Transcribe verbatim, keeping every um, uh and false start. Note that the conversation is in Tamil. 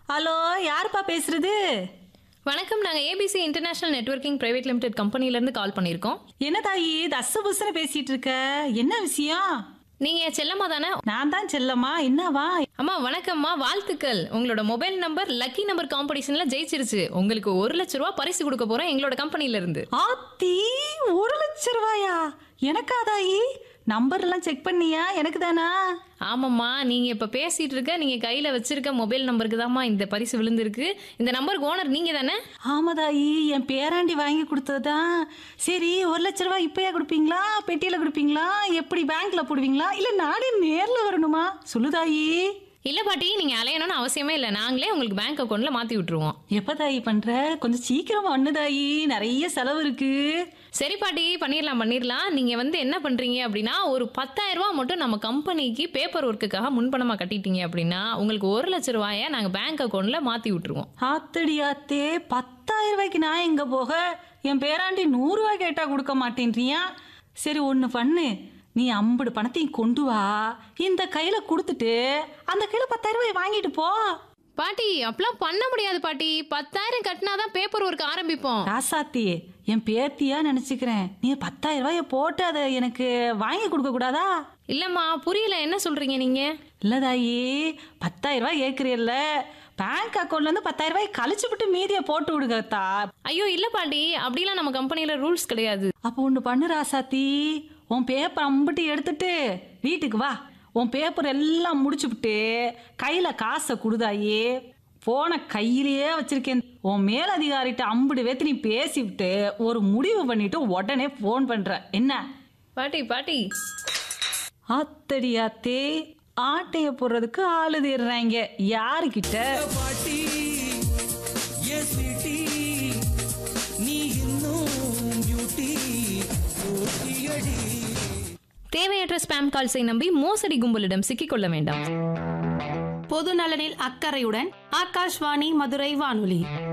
ஹலோ, யாருப்பா பேசுறது? வணக்கம். நாங்க ABC international networking private limited கம்பெனில இருந்து கால் பண்ணியிருக்கோம். என்ன தாயி தச புசன பேசிட்டு இருக்க? என்ன விஷயம்? நீங்க செல்லம்மா தானே? நான் தான் செல்லம்மா. என்னவா? அம்மா வணக்கம்மா, வாழ்த்துக்கள். உங்களோட மொபைல் நம்பர் லக்கி நம்பர் காம்படிஷன்ல ஜெயிச்சிருச்சு. உங்களுக்கு ஒரு லட்ச ரூபா பரிசு கொடுக்க போறோம் எங்களோட கம்பெனில இருந்து. ஆத்தி, ஒரு லட்சம் ரூபாயா? எனக்கா தாயி? நம்பர் எல்லாம் செக் பண்ணியா? எனக்கு தானா? ஆமாம்மா, நீங்க இப்ப பேசிட்டு இருக்க நீங்க கையில வச்சிருக்க மொபைல் நம்பருக்கு தான்மா இந்த பரிசு விழுந்திருக்கு. இந்த நம்பருக்கு ஓனர் நீங்க தானே? ஆமா தாயி, என் பேராண்டி வாங்கி கொடுத்ததுதான். சரி, ஒரு லட்ச ரூபாய் இப்பயா கொடுப்பீங்களா, பெட்டியில கொடுப்பீங்களா, எப்படி பேங்க்ல போடுவீங்களா, இல்ல நானே நேர்ல வரணுமா? சொல்லு தாயி. இல்ல பாட்டி, நீங்க அலையணும்னு அவசியமே இல்ல. நாங்களே உங்களுக்கு பேங்க் அக்கவுண்ட்ல மாத்தி விட்டுருவோம். எப்ப தாயி பண்ற? கொஞ்சம் சீக்கிரமா ஒண்ணு தாயி, நிறைய செலவு இருக்கு. சரி பாட்டி, பண்ணிடலாம் பண்ணிடலாம். நீங்க வந்து என்ன பண்றீங்க அப்படின்னா, ஒரு பத்தாயிரம் ரூபாய் மட்டும் நம்ம கம்பெனிக்கு பேப்பர் ஒர்க்குக்காக முன்பணமா கட்டிட்டீங்க அப்படின்னா உங்களுக்கு ஒரு லட்ச ரூபாயை நாங்க பேங்க் அக்கவுண்ட்ல மாத்தி விட்டுருவோம். ஆத்தடி ஆத்தே, பத்தாயிரம் ரூபாய்க்கு நான் எங்க போக? என் பேராண்டி நூறு ரூபாய் கேட்டா கொடுக்க மாட்டேன்றியா? சரி, ஒண்ணு பண்ணு, நீ ஐம்பது பணத்தையும் கொண்டு வா, இந்த கையில கொடுத்துட்டு அந்த கையில பத்தாயிரம் ரூபாய் வாங்கிட்டு போ. பாட்டி, அப்பெல்லாம் பண்ண முடியாது பாட்டி. பத்தாயிரம் கட்டினாதான் பேப்பர் ஒர்க் ஆரம்பிப்போம். ராசாத்தி, என் பேத்தியா நினைச்சுக்கிறேன். நீ பத்தாயிரம் ரூபாய போட்டு அதை எனக்கு வாங்கி கொடுக்க கூடாதா? இல்லம்மா, புரியல, என்ன சொல்றீங்க நீங்க? இல்லதாயி, பத்தாயிரம் ரூபாய் ஏற்கிறீல்ல, பேங்க் அக்கௌண்ட்ல இருந்து பத்தாயிரம் ரூபாய் கழிச்சு விட்டு மீதியை போட்டு விடுங்கத்தா. ஐயோ இல்ல பாட்டி, அப்படிலாம் நம்ம கம்பெனில ரூல்ஸ் கிடையாது. அப்போ ஒண்ணு பண்ணு ராசாத்தி, உன் பேப்பர் அம்பிட்டு எடுத்துட்டு வீட்டுக்கு வா. உன் பேப்பர் எல்லாம் முடிச்சுவிட்டு கையில காசை கொடுதாயி. போன கையிலேயே வச்சிருக்கேன். உன் மேலதிகாரிட்ட அம்புடு வேத்து நீ பேசிவிட்டு ஒரு முடிவு பண்ணிட்டு உடனே போன் பண்ற என்ன? பாட்டி பாட்டி ஆத்தடி ஆத்தே, ஆட்டைய போடுறதுக்கு ஆளு தேடுறாங்க. யாருக்கிட்ட? பாட்டி ஏ ஸ்வீட்டி, நீ இன்னும் பியூட்டி போட்டியடி. தேவையற்ற ஸ்பாம் கால்ஸை நம்பி மோசடி கும்பலிடம் சிக்கிக்கொள்ள வேண்டாம். பொது நலனில் அக்கறையுடன் ஆகாஷ்வாணி மதுரை வானொலி.